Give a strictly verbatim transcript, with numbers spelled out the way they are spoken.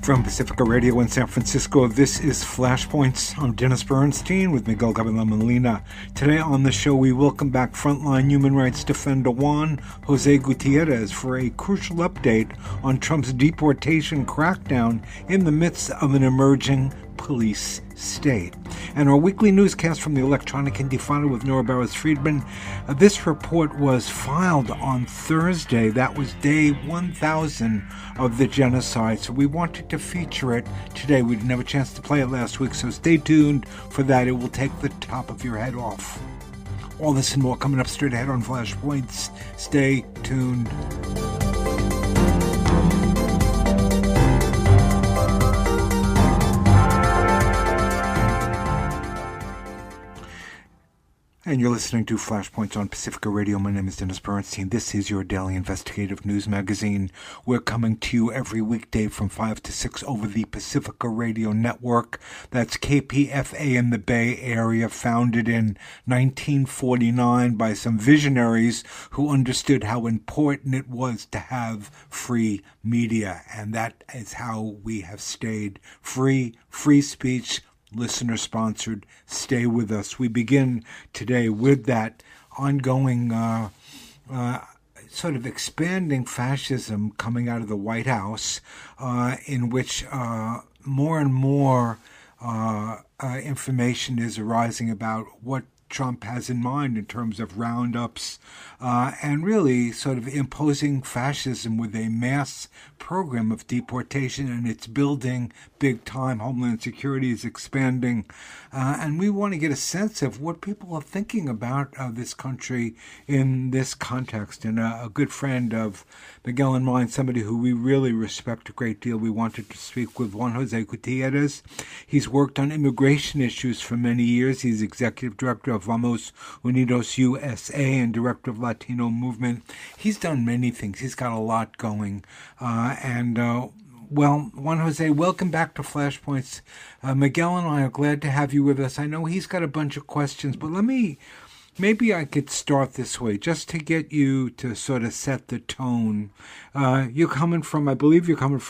From Pacifica Radio in San Francisco, this is Flashpoints. I'm Dennis Bernstein with Miguel Gavilan Molina. Today on the show, we welcome back frontline human rights defender Juan Jose Gutierrez for a crucial update on Trump's deportation crackdown in the midst of an emerging police state. And our weekly newscast from the Electronic Intifada with Nora Barros-Friedman. Uh, this report was filed on Thursday. That was day one thousand of the genocide. So we wanted to feature it today. We didn't have a chance to play it last week, so stay tuned for that. It will take the top of your head off. All this and more coming up straight ahead on Flashpoints. Stay tuned. And you're listening to Flashpoints on Pacifica Radio. My name is Dennis Bernstein. This is your daily investigative news magazine. We're coming to you every weekday from five to six over the Pacifica Radio Network. That's K P F A in the Bay Area, founded in nineteen forty-nine by some visionaries who understood how important it was to have free media. And that is how we have stayed free, free speech, listener-sponsored. Stay with us. We begin today with that ongoing uh, uh, sort of expanding fascism coming out of the White House, uh, in which uh, more and more uh, uh, information is arising about what Trump has in mind in terms of roundups uh, and really sort of imposing fascism with a mass program of deportation, and it's building big time. Homeland Security is expanding, uh, and we want to get a sense of what people are thinking about uh, this country in this context. And uh, a good friend of Miguel and mine, somebody who we really respect a great deal, we wanted to speak with Juan Jose Gutierrez. He's worked on immigration issues for many years. He's executive director of Vamos Unidos U S A and director of Latino Movement. He's done many things. He's got a lot going. Uh, and, uh, well, Juan Jose, welcome back to Flashpoints. Uh, Miguel and I are glad to have you with us. I know he's got a bunch of questions, but let me, maybe I could start this way, just to get you to sort of set the tone. Uh, you're coming from, I believe you're coming from